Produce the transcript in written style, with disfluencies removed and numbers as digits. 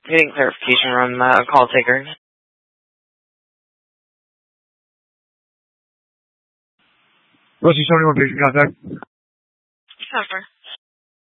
Getting clarification from a call taker. Rosie, 71 patient contact. Cover.